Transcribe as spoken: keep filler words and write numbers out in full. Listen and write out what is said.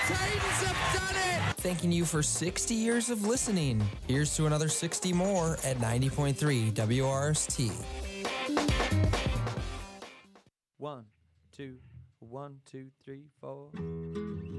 Titans have done it! Thanking you for sixty years of listening. Here's to another sixty more at ninety point three W R S T. One, two, one, two, three, four.